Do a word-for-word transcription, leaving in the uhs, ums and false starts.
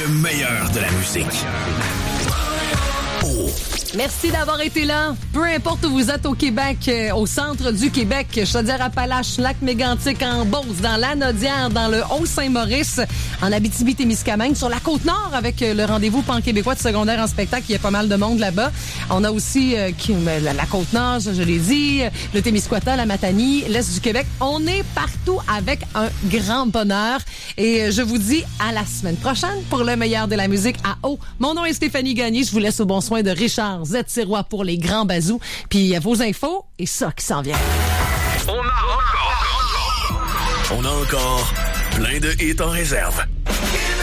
meilleur de la musique. Oh. Merci d'avoir été là. Peu importe où vous êtes au Québec, euh, au centre du Québec, Chaudière-Appalaches, Lac-Mégantic, en Beauce, dans l'Anaudière, dans le Haut-Saint-Maurice, en Abitibi-Témiscamingue, sur la Côte-Nord avec euh, le rendez-vous pan-québécois de secondaire en spectacle. Il y a pas mal de monde là-bas. On a aussi euh, qui, euh, la, la Côte-Nord, je, je l'ai dit, euh, le Témiscouata, la Matanie, l'Est du Québec. On est partout avec un grand bonheur. Et euh, je vous dis à la semaine prochaine pour le meilleur de la musique à eau. Mon nom est Stéphanie Gagné. Je vous laisse au bon soin de Richard Z. Sirois pour les grands bazous. Puis vos infos et ça qui s'en vient. On a encore, on a encore plein de hits en réserve.